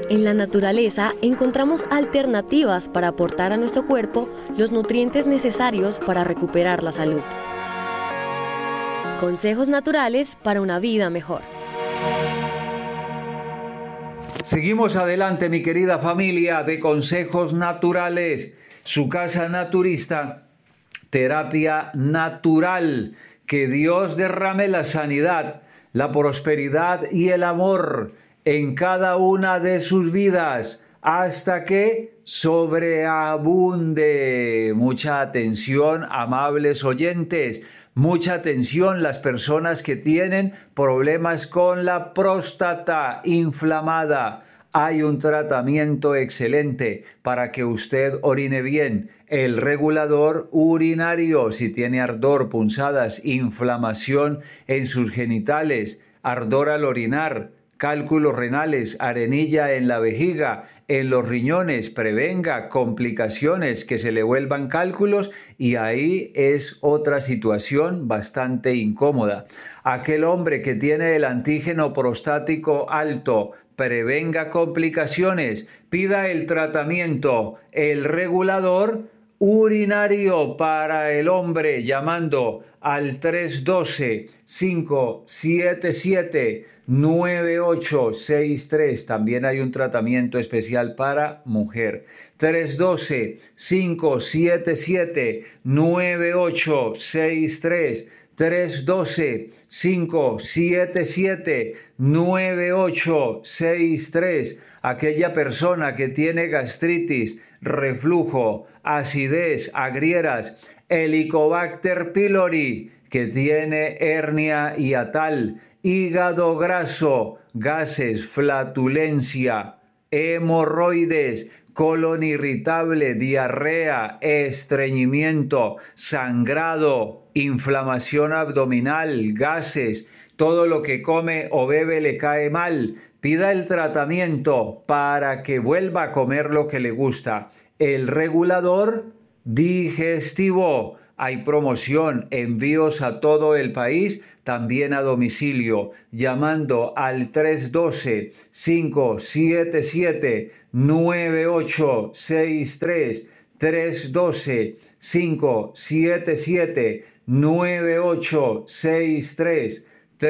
En la naturaleza encontramos alternativas para aportar a nuestro cuerpo los nutrientes necesarios para recuperar la salud. Consejos naturales para una vida mejor. Seguimos adelante, mi querida familia de Consejos Naturales, su casa naturista, terapia natural. Que Dios derrame la sanidad, la prosperidad y el amor en cada una de sus vidas hasta que sobreabunde. Mucha atención, amables oyentes. Mucha atención las personas que tienen problemas con la próstata inflamada. Hay un tratamiento excelente para que usted orine bien. El regulador urinario, si tiene ardor, punzadas, inflamación en sus genitales, ardor al orinar, cálculos renales, arenilla en la vejiga, en los riñones, prevenga complicaciones que se le vuelvan cálculos y ahí es otra situación bastante incómoda. Aquel hombre que tiene el antígeno prostático alto, prevenga complicaciones, pida el tratamiento, el regulador urinario para el hombre llamando al 312-577-9863. También hay un tratamiento especial para mujer. 312-577-9863. 312-577-9863. Aquella persona que tiene gastritis, reflujo, acidez, agrieras, Helicobacter pylori, que tiene hernia hiatal, hígado graso, gases, flatulencia, hemorroides, colon irritable, diarrea, estreñimiento, sangrado, inflamación abdominal, gases, todo lo que come o bebe le cae mal. Pida el tratamiento para que vuelva a comer lo que le gusta. El regulador digestivo. Hay promoción, envíos a todo el país, también a domicilio, llamando al 312-577-9863, 312-577-9863,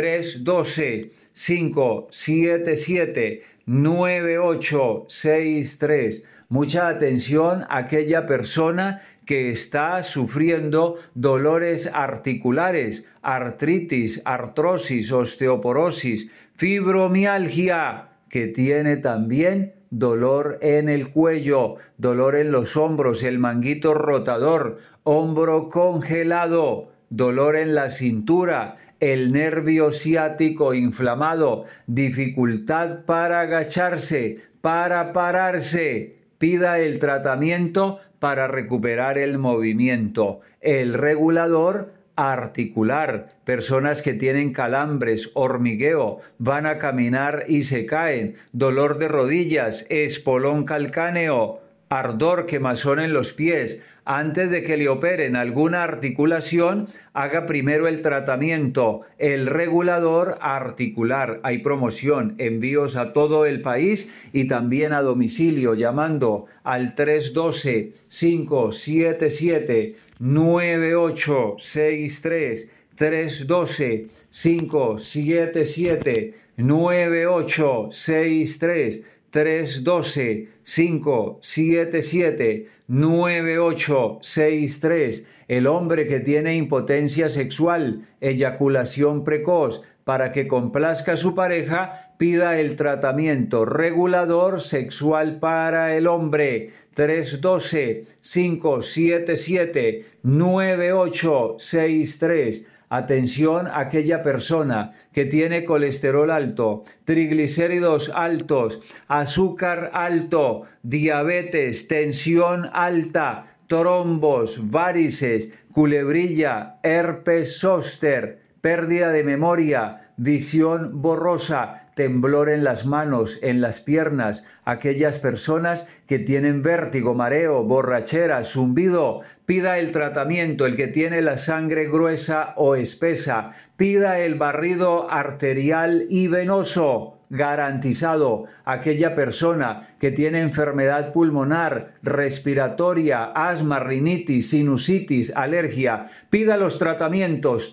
312-577-9863. Mucha atención a aquella persona que está sufriendo dolores articulares, artritis, artrosis, osteoporosis, fibromialgia, que tiene también dolor en el cuello, dolor en los hombros, el manguito rotador, hombro congelado, dolor en la cintura, el nervio ciático inflamado, dificultad para agacharse, para pararse. Pida el tratamiento para recuperar el movimiento. El regulador articular. Personas que tienen calambres, hormigueo, van a caminar y se caen. Dolor de rodillas, espolón calcáneo, ardor, quemazón en los pies. Antes de que le operen alguna articulación, haga primero el tratamiento, el regulador articular. Hay promoción, envíos a todo el país y también a domicilio, llamando al 312-577-9863, 312-577-9863, 312-577-9863. El hombre que tiene impotencia sexual, eyaculación precoz, para que complazca a su pareja, pida el tratamiento regulador sexual para el hombre. 312-577-9863. Atención a aquella persona que tiene colesterol alto, triglicéridos altos, azúcar alto, diabetes, tensión alta, trombos, varices, culebrilla, herpes zóster, pérdida de memoria, visión borrosa, temblor en las manos, en las piernas, aquellas personas que tienen vértigo, mareo, borrachera, zumbido, pida el tratamiento, el que tiene la sangre gruesa o espesa, pida el barrido arterial y venoso. garantizado. Aquella persona que tiene enfermedad pulmonar, respiratoria, asma, rinitis, sinusitis, alergia, pida los tratamientos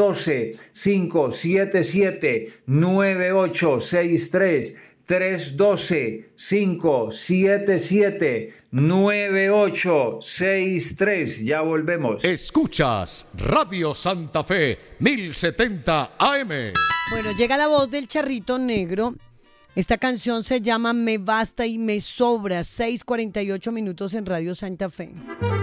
312-577-9863, 312-577-9863. Ya volvemos. Escuchas Radio Santa Fe 1070 AM. Bueno, llega la voz del Charrito Negro. Esta canción se llama Me Basta y Me Sobra, 6:48 minutos en Radio Santa Fe.